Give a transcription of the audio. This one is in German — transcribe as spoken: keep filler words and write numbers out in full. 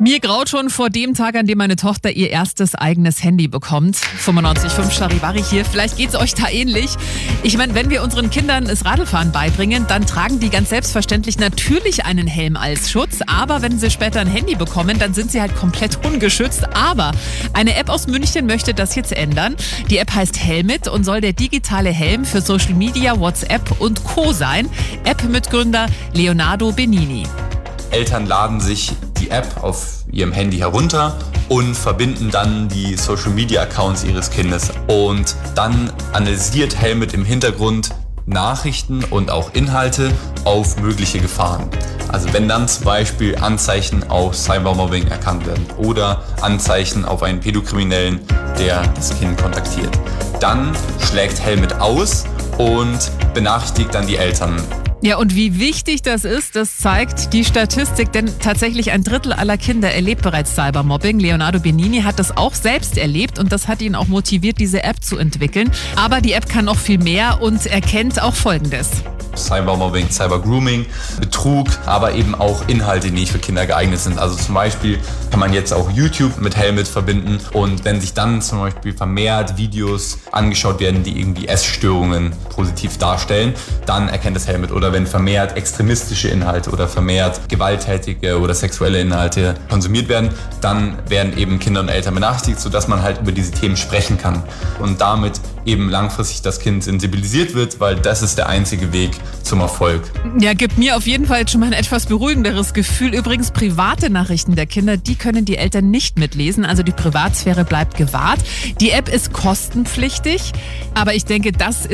Mir graut schon vor dem Tag, an dem meine Tochter ihr erstes eigenes Handy bekommt. fünfundneunzig Komma fünf Charivari hier. Vielleicht geht's euch da ähnlich. Ich meine, wenn wir unseren Kindern das Radlfahren beibringen, dann tragen die ganz selbstverständlich natürlich einen Helm als Schutz. Aber wenn sie später ein Handy bekommen, dann sind sie halt komplett ungeschützt. Aber eine App aus München möchte das jetzt ändern. Die App heißt Helmit und soll der digitale Helm für Social Media, WhatsApp und Co. sein. App-Mitgründer Leonardo Benini. Eltern laden sich die App auf ihrem Handy herunter und verbinden dann die Social-Media-Accounts ihres Kindes. Und dann analysiert Helmit im Hintergrund Nachrichten und auch Inhalte auf mögliche Gefahren. Also wenn dann zum Beispiel Anzeichen auf Cybermobbing erkannt werden oder Anzeichen auf einen Pädokriminellen, der das Kind kontaktiert, dann schlägt Helmit aus und benachrichtigt dann die Eltern. Ja, und wie wichtig das ist, das zeigt die Statistik, denn tatsächlich ein Drittel aller Kinder erlebt bereits Cybermobbing. Leonardo Benini hat das auch selbst erlebt und das hat ihn auch motiviert, diese App zu entwickeln. Aber die App kann noch viel mehr und erkennt auch Folgendes. Cybermobbing, Cybergrooming, Betrug, aber eben auch Inhalte, die nicht für Kinder geeignet sind. Also zum Beispiel kann man jetzt auch YouTube mit Helmit verbinden und wenn sich dann zum Beispiel vermehrt Videos angeschaut werden, die irgendwie Essstörungen positiv darstellen, dann erkennt das Helmit. Oder wenn vermehrt extremistische Inhalte oder vermehrt gewalttätige oder sexuelle Inhalte konsumiert werden, dann werden eben Kinder und Eltern benachrichtigt, sodass man halt über diese Themen sprechen kann und damit eben langfristig das Kind sensibilisiert wird, weil das ist der einzige Weg zum Erfolg. Ja, gibt mir auf jeden Fall schon mal ein etwas beruhigenderes Gefühl. Übrigens, private Nachrichten der Kinder, die können die Eltern nicht mitlesen. Also die Privatsphäre bleibt gewahrt. Die App ist kostenpflichtig, aber ich denke, das